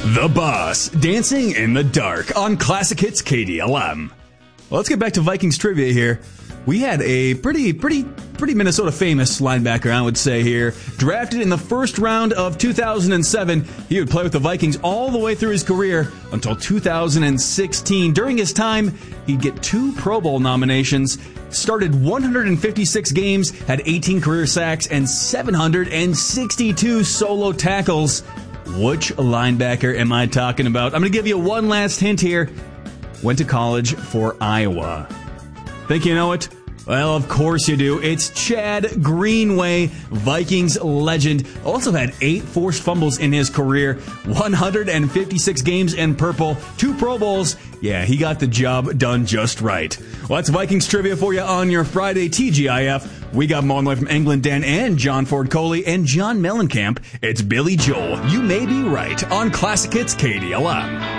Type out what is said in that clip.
The Boss, Dancing in the Dark on Classic Hits KDLM. Well, let's get back to Vikings trivia here. We had a pretty Minnesota famous linebacker, I would say here. Drafted in the first round of 2007, he would play with the Vikings all the way through his career until 2016. During his time, he'd get 2 Pro Bowl nominations, started 156 games, had 18 career sacks, and 762 solo tackles. Which linebacker am I talking about? I'm going to give you one last hint here. Went to college for Iowa. Think you know it? Well, of course you do. It's Chad Greenway, Vikings legend. Also had 8 forced fumbles in his career, 156 games in purple, 2 Pro Bowls. Yeah, he got the job done just right. Well, that's Vikings trivia for you on your Friday TGIF. We got more from England Dan and John Ford Coley and John Mellencamp. It's Billy Joel. You may be right on Classic Hits KDLM.